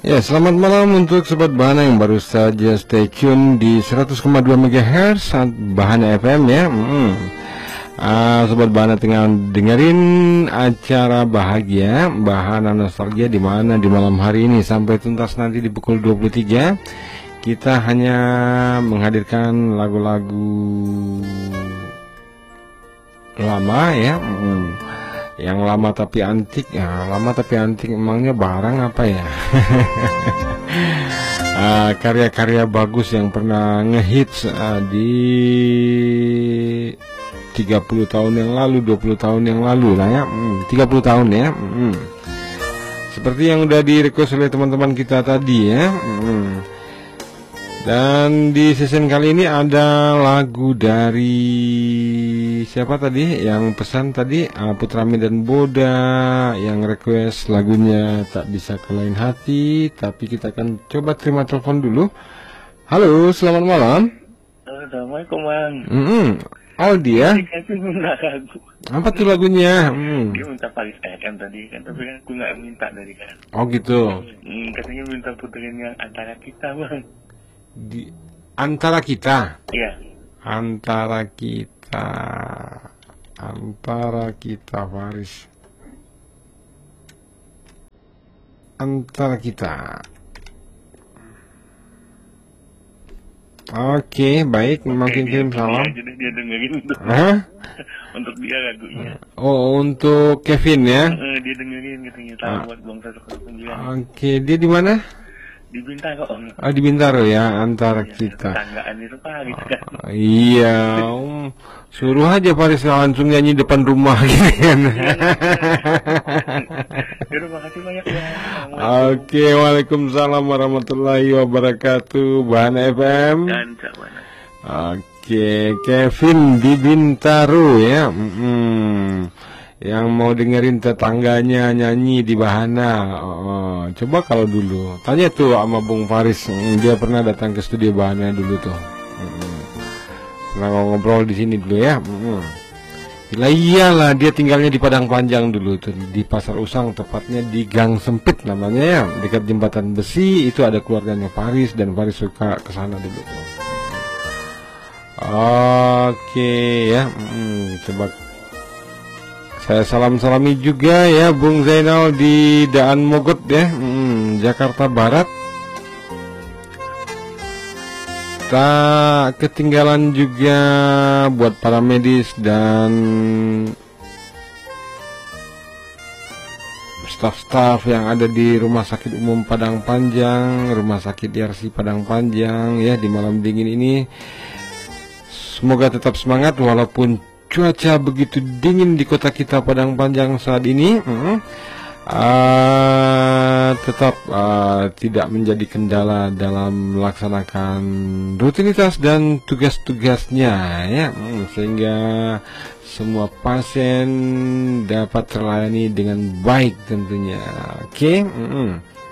Ya, selamat malam untuk Sobat Bahana yang baru saja stay tune di 100,2 MHz Bahana FM ya. Sobat Bahana tengah dengerin acara bahagia Bahana Nostalgia di mana di malam hari ini sampai tuntas nanti di pukul 23 kita hanya menghadirkan lagu-lagu lama ya. Yang lama tapi antik ya, lama tapi antik emangnya barang apa ya? Karya-karya bagus yang pernah ngehits di 30 tahun yang lalu, 20 tahun yang lalu lah ya, 30 tahun ya. Seperti yang udah di-request oleh teman-teman kita tadi ya. Dan di season kali ini ada lagu dari siapa tadi yang pesan tadi, Putrami dan Boda yang request lagunya Tak Bisa ke Lain Hati. Tapi kita akan coba terima telepon dulu. Halo, selamat malam. Assalamualaikum Bang. Oh dia? Lagu. Apa tuh lagunya? Dia minta Paris kan tadi kan, tapi kan aku nggak minta dari kan. Oh gitu. Katanya minta puterin yang Antara Kita Bang. Di Antara Kita. Iya. Antara kita Faris. Antara Kita. Oke, baik, makin kirim salam. Jadi dia dengerin tuh. Untuk dia lagunya. Oh, untuk Kevin ya. Dia dengerin katanya tahu buat Bang 109. Oke, dia di mana? Di Bintaro Om. Di Bintaro ya, Antara Kita. Tetanggaan itu Paris kan. Iya, suruh aja Faris langsung nyanyi depan rumah gitu kan. Terima kasih banyak ya. Oke, waalaikumsalam warahmatullahi wabarakatuh. Bahana FM. Dan Sabana. Oke, Kevin di Bintaro ya. Yang mau dengerin tetangganya nyanyi di Bahana. Coba kalau dulu tanya tuh sama Bung Faris, dia pernah datang ke studio Bahana dulu tuh. Pernah ngobrol di sini dulu ya. Iyalah, dia tinggalnya di Padang Panjang dulu tuh, di Pasar Usang, tepatnya di Gang Sempit namanya ya, dekat jembatan besi. Itu ada keluarganya Faris dan Faris suka ke sana dulu tuh. Oke ya, coba saya salam-salami juga ya Bung Zainal di Daan Mogot ya, Jakarta Barat. Tak ketinggalan juga buat para medis dan staf-staf yang ada di Rumah Sakit Umum Padang Panjang, Rumah Sakit DRC Padang Panjang ya di malam dingin ini. Semoga tetap semangat walaupun cuaca begitu dingin di kota kita Padang Panjang saat ini. Tetap tidak menjadi kendala dalam melaksanakan rutinitas dan tugas-tugasnya ya, sehingga semua pasien dapat terlayani dengan baik tentunya. Oke.